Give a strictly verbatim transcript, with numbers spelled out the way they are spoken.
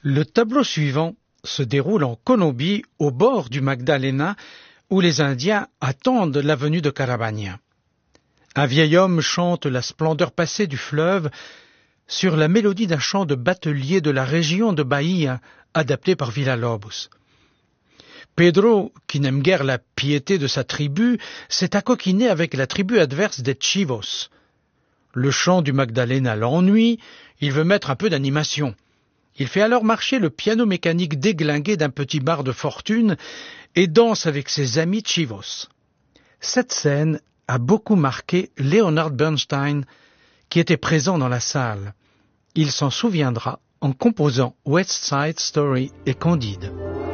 Le tableau suivant se déroule en Colombie, au bord du Magdalena, où les Indiens attendent la venue de Caravagna. Un vieil homme chante la splendeur passée du fleuve sur la mélodie d'un chant de batelier de la région de Bahia, adapté par Villa-Lobos. Pedro, qui n'aime guère la piété de sa tribu, s'est accoquiné avec la tribu adverse des Chivos. Le chant du Magdalena l'ennuie, il veut mettre un peu d'animation. Il fait alors marcher le piano mécanique déglingué d'un petit bar de fortune et danse avec ses amis Chivos. Cette scène a beaucoup marqué Leonard Bernstein, qui était présent dans la salle. Il s'en souviendra en composant West Side Story et Candide.